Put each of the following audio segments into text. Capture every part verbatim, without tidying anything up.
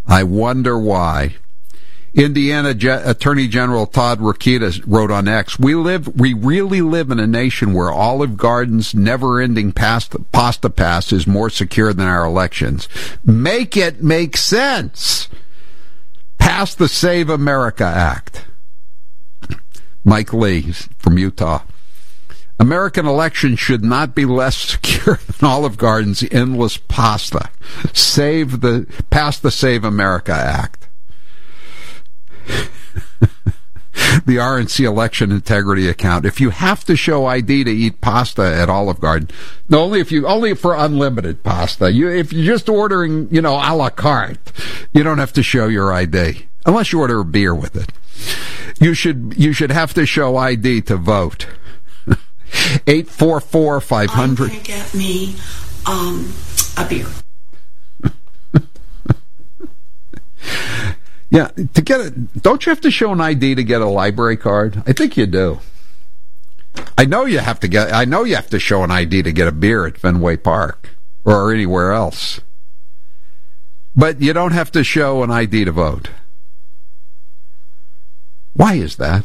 I wonder why. Indiana Je- Attorney General Todd Rokita wrote on X, we live, we really live in a nation where Olive Garden's never-ending pasta, pasta pass is more secure than our elections. Make it make sense. Pass the Save America Act. Mike Lee from Utah. American elections should not be less secure than Olive Garden's endless pasta. Save the, pass the Save America Act. The R N C election integrity account. If you have to show I D to eat pasta at Olive Garden, no, only if you only for unlimited pasta. You, if you're just ordering, you know, a la carte, you don't have to show your I D unless you order a beer with it. You should you should have to show I D to vote. Eight four four five hundred. I'm gonna get me um, a beer. Yeah, to get it, don't you have to show an I D to get a library card? I think you do. I know you have to get. I know you have to show an I D to get a beer at Fenway Park or anywhere else. But you don't have to show an I D to vote. Why is that?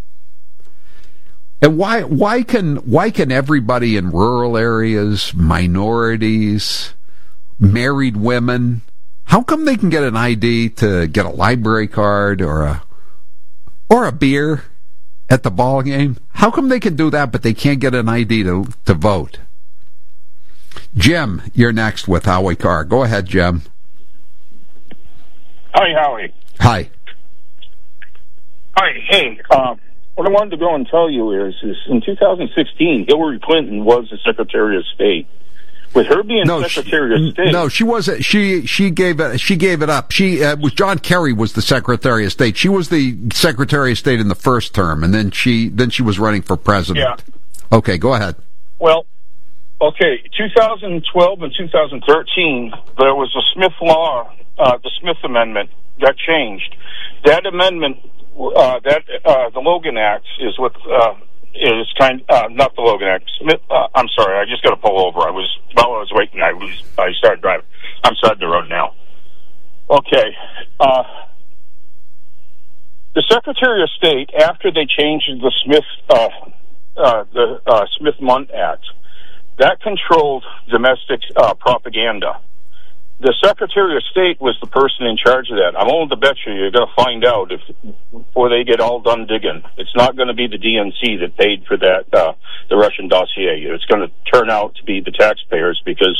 And why why can why can everybody in rural areas, minorities, married women, how come they can get an I D to get a library card or a or a beer at the ball game? How come they can do that, but they can't get an I D to to vote? Jim, you're next with Howie Carr. Go ahead, Jim. Hi, Howie. Hi. Hi. Hey, um, what I wanted to go and tell you is, is in two thousand sixteen, Hillary Clinton was the Secretary of State. With her being no, Secretary she, of State, no, she wasn't. She she gave it. She gave it up. She uh, was John Kerry was the Secretary of State. She was the Secretary of State in the first term, and then she then she was running for president. Yeah. Okay, go ahead. Well, okay, two thousand twelve and two thousand thirteen, there was a Smith Law, uh, the Smith Amendment, that changed. That amendment, uh, that uh, the Logan Act is what. Uh, Is kind uh, not the Logan Act. Smith, uh, I'm sorry, I just got to pull over. I was while I was waiting. I was I started driving. I'm side the road now. Okay, uh, the Secretary of State, after they changed the Smith uh, uh, the uh, Smith-Mundt Act, that controlled domestic uh, propaganda. The Secretary of State was the person in charge of that. I'm willing to bet you you're going to find out if before they get all done digging. It's not going to be the D N C that paid for that, uh, the Russian dossier. It's going to turn out to be the taxpayers because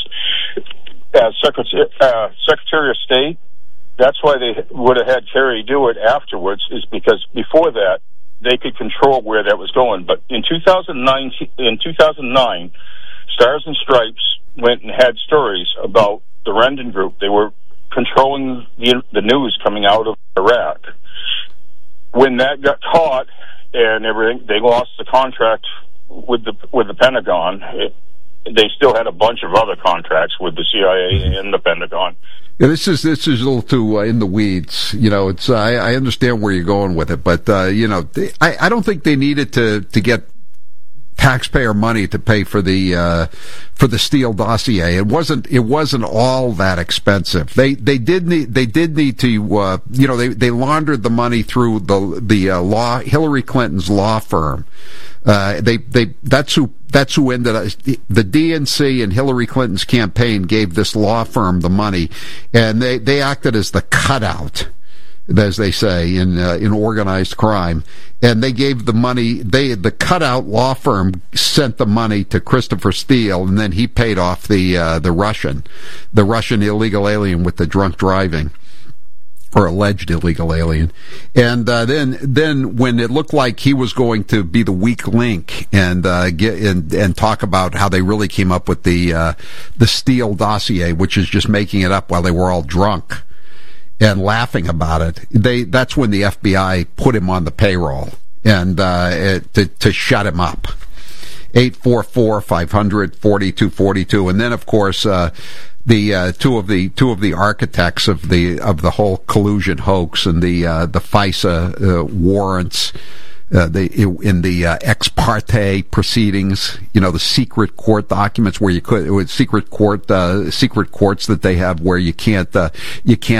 as Secretary, uh, Secretary of State, that's why they would have had Kerry do it afterwards, is because before that, they could control where that was going. But in two thousand nine, in two thousand nine, Stars and Stripes went and had stories about the Rendon Group. They were controlling the, the news coming out of Iraq. When that got caught and everything, they lost the contract with the with the Pentagon. It, they still had a bunch of other contracts with the C I A and the Pentagon. Yeah, this is this is a little too uh, in the weeds. You know, it's I, I understand where you're going with it, but uh, you know, they, I I don't think they needed to to get taxpayer money to pay for the uh, for the Steele dossier. It wasn't it wasn't all that expensive. They they did need they did need to uh, you know they, they laundered the money through the the uh, law Hillary Clinton's law firm. Uh, they they that's who that's who ended up the D N C and Hillary Clinton's campaign gave this law firm the money, and they they acted as the cutout, as they say in uh, in organized crime, and they gave the money. They the cutout law firm sent the money to Christopher Steele, and then he paid off the uh, the Russian, the Russian illegal alien with the drunk driving, or alleged illegal alien. And uh, then then when it looked like he was going to be the weak link and uh, get and, and talk about how they really came up with the uh, the Steele dossier, which is just making it up while they were all drunk and laughing about it, they that's when the F B I put him on the payroll and uh, it, to to shut him up. eight four four, five hundred, forty-two forty-two. And then of course uh, the uh, two of the two of the architects of the of the whole collusion hoax and the uh, the FISA uh, warrants. Uh, the in the uh, ex parte proceedings, you know, the secret court documents where you could, it was secret court, uh, secret courts that they have where you can't, uh, you can't.